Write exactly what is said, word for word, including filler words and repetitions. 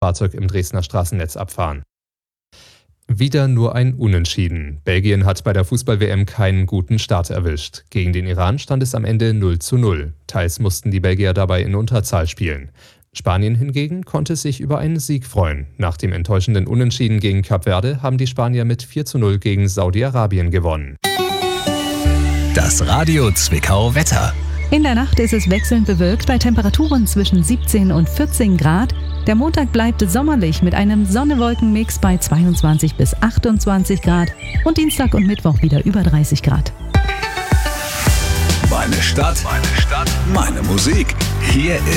Fahrzeug im Dresdner Straßennetz abfahren. Wieder nur ein Unentschieden. Belgien hat bei der Fußball-W M keinen guten Start erwischt. Gegen den Iran stand es am Ende null zu null. Teils mussten die Belgier dabei in Unterzahl spielen. Spanien hingegen konnte sich über einen Sieg freuen. Nach dem enttäuschenden Unentschieden gegen Kap Verde haben die Spanier mit vier zu null gegen Saudi-Arabien gewonnen. Das Radio Zwickau Wetter. In der Nacht ist es wechselnd bewölkt bei Temperaturen zwischen siebzehn und vierzehn Grad. Der Montag bleibt sommerlich mit einem Sonne-Wolken-Mix bei zweiundzwanzig bis achtundzwanzig Grad und Dienstag und Mittwoch wieder über dreißig Grad. Meine Stadt, meine Stadt, meine Musik. Hier